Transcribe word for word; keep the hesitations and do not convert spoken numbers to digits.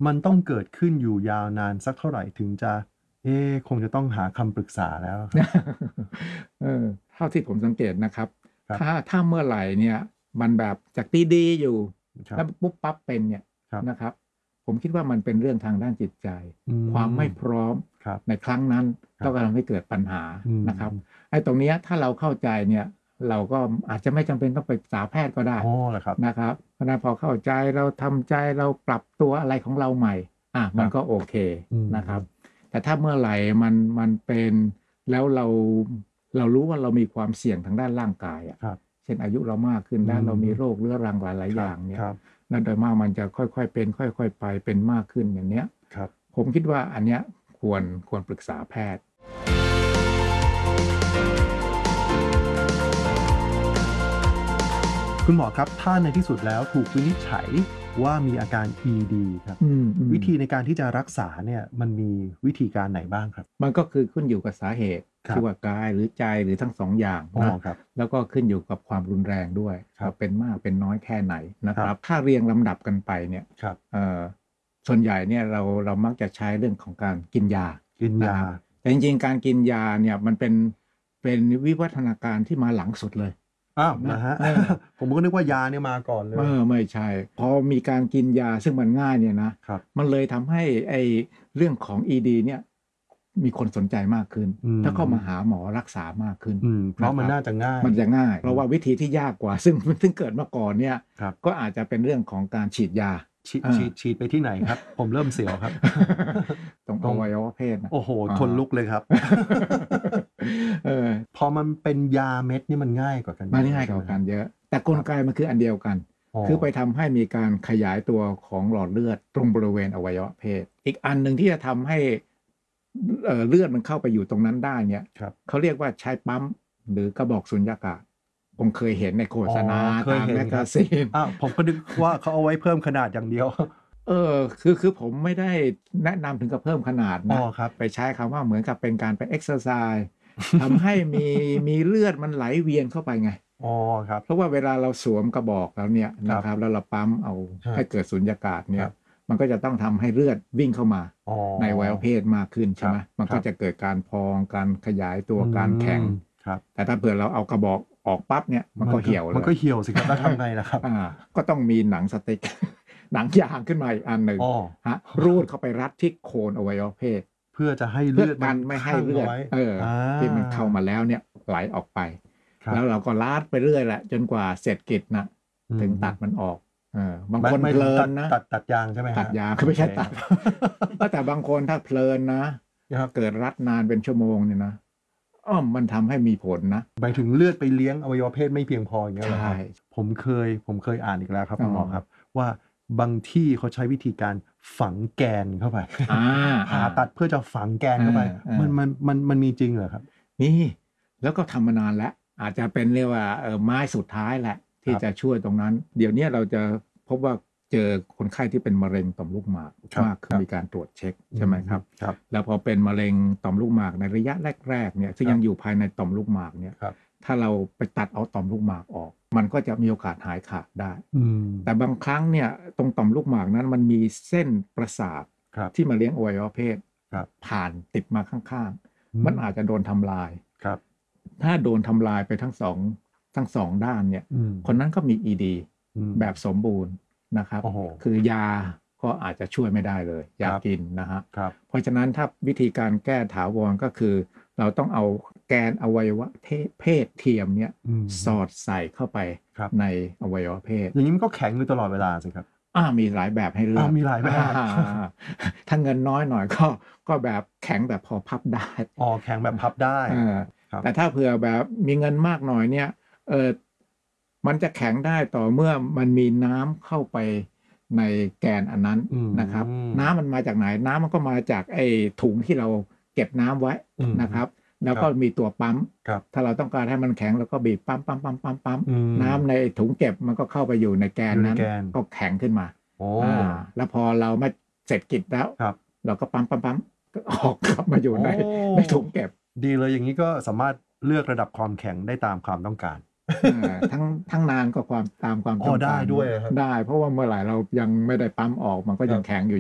มันต้องเกิดขึ้นอยู่ยาวนานสักเท่าไหร่ถึงจะเอ๊คงจะต้องหาคำปรึกษาแล้วครับเออเท่าที่ผมสังเกตนะครับครับถ้าถ้าเมื่อไหร่เนี่ยมันแบบจากดีๆอยู่ครับแล้วปุ๊บปั๊บเป็นเนี่ยครับนะครับ ผมคิดว่ามันเป็นเรื่องทางด้านจิตใจอืมความไม่พร้อมครับในครั้งนั้นครับก็ทำให้เกิดปัญหาอืมนะครับไอ้ตรงเนี้ยถ้าเราเข้าใจเนี่ยเราก็อาจจะไม่จำเป็นต้องไปปรึกษาแพทย์ก็ได้อ๋อเหรอครับนะครับเพราะฉะนั้นพอเข้าใจเราทำใจเราปรับตัวอะไรของเราใหม่อ่ะมันก็โอเคอืมนะครับ แต่ถ้าเมื่อไหร่มันมันเป็นแล้วเราเรารู้ว่าเรามีความเสี่ยงทางด้านร่างกายอ่ะครับเช่นอายุเรามากขึ้นแล้วอืมเรามีโรคเรื้อรังหลายๆคอรับย่างเนี่ยครับนั่นโดยมากมันจะค่อยๆเป็นค่อยๆไปเป็นมากขึ้นอย่างเนี้ยครับผมคิดว่าอันเนี้ยควรควรปรึกษาแพทย์คุณหมอครับถ้าในที่สุดแล้วถูกวินิจฉัยว่ามีอาการ อี ดี ครับอืมอืมวิธีในการที่จะรักษาเนี่ยมันมีวิธีการไหนบ้างครับมันก็คือขึ้นอยู่กับสาเหตุครับที่ว่ากายหรือใจหรือทั้งสองอย่างอ๋อนะครับ แล้วก็ขึ้นอยู่กับความรุนแรงด้วยครับว่าเป็นมากเป็นน้อยแค่ไหนนะคครัรับบถ้าเรียงลำดับกันไปเนี่ยครับเอ่อส่วนใหญ่เนี่ยเราเรามักจะใช้เรื่องของการกินยากินยานะครับแต่จริงๆการกินยาเนี่ยมันเป็นเป็นวิวัฒนาการที่มาหลังสุดเลยอ้าวนะฮะเออผมก็นึกว่ายาเนี่ยมาก่อนเลยเออไม่ใช่ พอมีการกินยาซึ่งมันง่ายเนี่ยนะครับ มันเลยทำให้ไอเรื่องของ อี ดี เนี่ยมีคนสนใจมากขึ้นอืมแล้วก็มาหาหมอรักษามากขึ้นอืมเพราะมันคบน่าจะง่ายมันจะง่าย เพราะว่าวิธีที่ยากกว่า ซึ่งซึ่งเกิดมาก่อนเนี่ยครับก็อาจจะเป็นเรื่องของการฉีดยาฉีดอ่าฉีดฉีดไปที่ไหนครับ ผมเริ่มเสียวครับตรงตอรงวัยวะเพศนะโอ้โหอ่าคนลุกเลยครับเออพอมันเป็นยาเม็ดนี่มันง่ายกว่ากันมันง่ายกว่ากันเยอะ แต่กลไกมันคืออันเดียวกัน คือไปทำให้มีการขยายตัวของหลอดเลือดตรงบริเวณอวัยวะเพศ อีกอันหนึ่งที่จะทำให้เอ่อเลือดมันเข้าไปอยู่ตรงนั้นได้เนี่ยครับเขาเรียกว่าใช้ปั๊มหรือกระบอกสุญญากาศผมเคยเห็นในโฆษณาอ๋อเคยตามเห็นแมกครักาบซีนอ้าวผมก็นึกว่าเขาเอาไว้เพิ่มขนาดอย่างเดียวเออคือคือผมไม่ได้แนะนำถึงกับเพิ่มขนาดอ๋นะอครับไปใช้คำว่าเหมือนกับเป็นการไปเอ็กซ์ไซส์ทำให้มีมีเลือดมันไหลเวียนเข้าไปไงอ๋อครับเพราะว่าเวลาเราสวมกระบอกแล้วเนี่ยครับนะครับแล้วเราปั๊มเอาครับให้เกิดสุญญากาศเนี่คยรับมันก็จะต้องทำให้เลือดวิ่งเข้ามาอ๋อในอวัยวะเพศมากขึ้นใช่ไหมครับมันก็จะเกิดการพองการขยายตัวการแข็งอืมครับแต่ถ้าเผื่อเราเอากระบอกออกปั๊บเนี่ยมันก็เหี่ยวเลยมันก็เหี่ยวสิครับแล้วทำไงล่ะครับอ่าก็ต้องมีหนังสติ๊ก หนังยางขึ้นมาอีกอันหนึ่งอ๋อฮะรูดเข้าไปรัดที่โคนอวัยวะเพศเพื่อจะให้เพื่เลืออดกันไม่ให้เลือดข้างาไว้เอออา ที่มันเข้ามาแล้วเนี่ยไหลออกไปครับแล้วเราก็ลาดไปเรื่อยแหละจนกว่าเสร็จกิจนะอืมถึงตัดมันออกเออบางไม่คนไม่เพลิตัดนนะตัดตัดยางใช่ไหมฮะตัดยาคือไม่ใช่โอเคตัด แต่บางคนถ้าเพลินนะครับ เกิดรัดนานเป็นชั่วโมงเนี่ยนะอ้อมมันทำให้มีผลนะหมายถึงเลือดไปเลี้ยงอวัยวะเพศไม่เพียงพออย่างเงี้ยเหรอครับใช่ผมเคยผมเคยอ่านอีกแล้วครับอ๋อคุณหมอครับ ว่าบางที่เขาใช้วิธีการฝังแกนเข้าไปอ่าผ่าตัดเพื่อจะฝังแกนเข้าไปเออเออมันมันมันมันมีจริงเหรอครับนี่แล้วก็ทำมานานแล้ว อาจจะเป็นเรียกว่าเออไม้สุดท้ายแหละ ที่ครับจะช่วยตรงนั้น เดี๋ยวนี้เราจะพบว่าเจอคนไข้ที่เป็นมะเร็งต่อมลูกหมากครับมากขึ้คน รับมีการตรวจเช็คใช่ไหมครับครับแล้วพอเป็นมะเร็งต่อมลูกหมากในระยะแรกๆเนี่ยซึ่งครับยังอยู่ภายในต่อมลูกหมากเนี่ยครับถ้าเราไปตัดเอาต่อมลูกหมากออก มันก็จะมีโอกาสหายขาดได้อืมแต่บางครั้งเนี่ยตรงต่อมลูกหมากนั้นมันมีเส้นประสาทครับที่มาเลี้ยงอวัยวะเพศครับผ่านติดมาข้างอืมๆ มันอาจจะโดนทำลายครับถ้าโดนทำลายไปทั้งสองทั้งสองด้านเนี่ยอืมคนนั้นก็มี อี ดีอืมแบบสมบูรณ์นะครับโอ้โหคือยาก็อาจจะช่วยไม่ได้เลย ยาครับกินนะฮะครับเพราะฉะนั้นถ้าวิธีการแก้ถาวรก็คือ เราต้องเอาแกนอวัยวะเพศเทียมเนี่ยอืมสอดใส่เข้าไปครับในอวัยวะเพศอย่างนี้มันก็แข็งอยู่ตลอดเวลาสิครับอ่ามีหลายแบบให้เลือกอ่ามีหลายแบบอ่าถ้าเงินน้อยหน่อยก็ก็แบบแข็งแบบพอพับได้อ๋อแข็งแบบพับได้เออครับแต่ถ้าเผื่อแบบมีเงินมากหน่อยเนี่ยเออมันจะแข็งได้ต่อเมื่อมันมีน้ำเข้าไปในแกนอันนั้นอืมนะครับ น้ำมันมาจากไหน น้ำมันก็มาจากไอ้ถุงที่เราเก็บน้ำไว้อืมนะครับ แล้วก็มีตัวปั๊มครับถ้าเราต้องการให้มันแข็งเราก็บีบปั๊มปั๊มปั๊มปั๊มปั๊มอืมน้ำในถุงเก็บมันก็เข้าไปอยู่ในแกนนั้นอยู่ในแกนก็แข็งขึ้นมาโอ้อ่าแล้วพอเรามาเสร็จกิจแล้วครับเราก็ปั๊มปั๊มปั๊มก็ออกกลับมาอยู่ในโอ้ในถุงเก็บดีเลยอย่างนี้ก็สามารถเลือกระดับความแข็งได้ตามความต้องการอ่าทั้งทั้งนานก็ความตามความอ๋ต้อองได้การด้วยเหรอครับได้ เพราะว่าเมื่อไหร่เรายังไม่ได้ปั๊มออกมันก็ยังครับแข็งอยู่